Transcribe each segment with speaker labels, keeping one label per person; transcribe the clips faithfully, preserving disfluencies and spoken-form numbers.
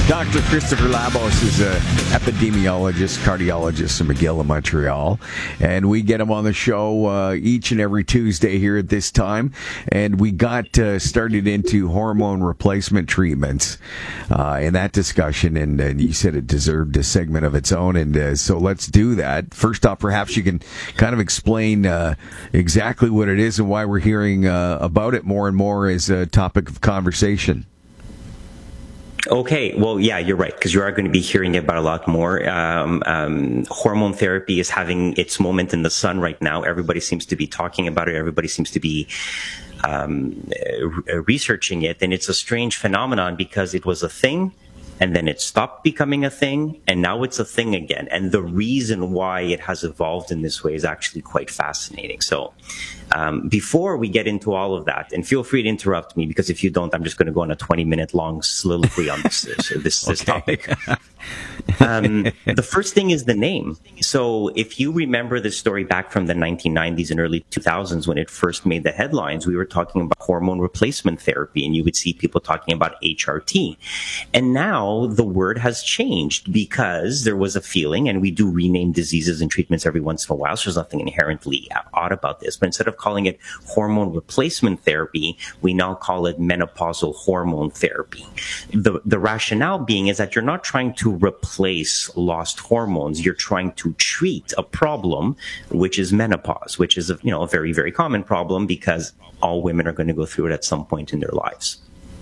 Speaker 1: Doctor Christopher Labos is an epidemiologist, cardiologist in McGill in Montreal, and we get him on the show uh, each and every Tuesday here at this time. And we got uh, started into hormone replacement treatments uh, in that discussion, and, and you said it deserved a segment of its own, and uh, so let's do that. First off, perhaps you can kind of explain uh, exactly what it is and why we're hearing uh, about it more and more as a topic of conversation.
Speaker 2: Okay, well, yeah, you're right, because you are going to be hearing about a lot more. Um, um, hormone therapy is having its moment in the sun right now. Everybody seems to be talking about it. Everybody seems to be um, uh, researching it. And it's a strange phenomenon because it was a thing, and then it stopped becoming a thing, and now it's a thing again. And the reason why it has evolved in this way is actually quite fascinating. So um, before we get into all of that, and feel free to interrupt me, because if you don't, I'm just going to go on a twenty-minute long soliloquy on this, this, this, this topic. Um, the first thing is the name. So if you remember the story back from the nineteen nineties and early two thousands, when it first made the headlines, we were talking about hormone replacement therapy, and you would see people talking about H R T. And now the word has changed because there was a feeling, and we do rename diseases and treatments every once in a while, so there's nothing inherently odd about this. But instead of calling it hormone replacement therapy, we now call it menopausal hormone therapy. The, the rationale being is that you're not trying to replace lost hormones. You're trying to treat a problem, which is menopause, which is a, you know, a very, very common problem because all women are going to go through it at some point in their lives.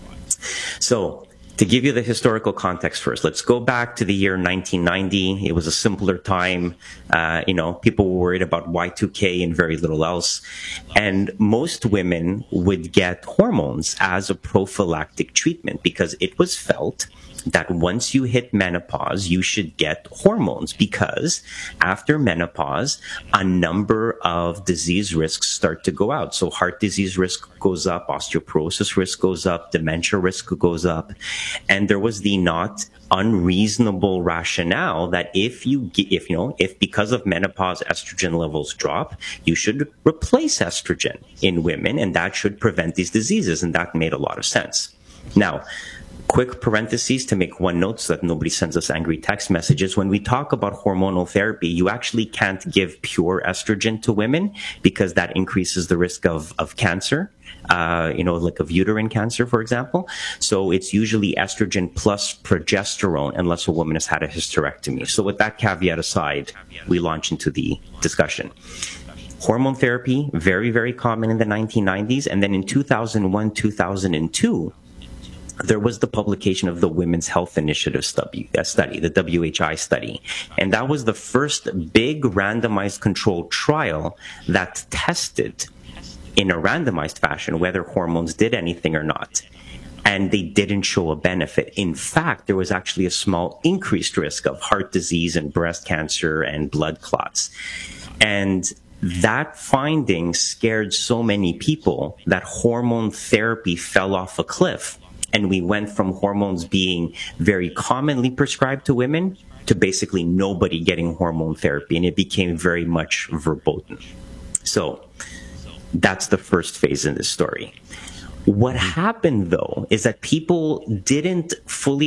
Speaker 2: So to give you the historical context first, let's go back to the year nineteen ninety. It was a simpler time. Uh, you know, people were worried about Y two K and very little else. And most women would get hormones as a prophylactic treatment because it was felt that once you hit menopause, you should get hormones, because after menopause, a number of disease risks start to go out. So heart disease risk goes up, osteoporosis risk goes up, dementia risk goes up. And there was the not unreasonable rationale that if you, if you know, if because of menopause estrogen levels drop, you should replace estrogen in women, and that should prevent these diseases. And that made a lot of sense. Now, quick parentheses to make one note so that nobody sends us angry text messages. When we talk about hormonal therapy, you actually can't give pure estrogen to women because that increases the risk of, of cancer, uh, you know, like of uterine cancer, for example. So it's usually estrogen plus progesterone unless a woman has had a hysterectomy. So with that caveat aside, we launch into the discussion. Hormone therapy, very, very common in the nineteen nineties. And then in two thousand one, two thousand two, there was the publication of the Women's Health Initiative study, study, the W H I study. And that was the first big randomized controlled trial that tested in a randomized fashion whether hormones did anything or not. And they didn't show a benefit. In fact, there was actually a small increased risk of heart disease and breast cancer and blood clots. And that finding scared so many people that hormone therapy fell off a cliff. And we went from hormones being very commonly prescribed to women to basically nobody getting hormone therapy. And it became very much verboten. So that's the first phase in this story. What happened, though, is that people didn't fully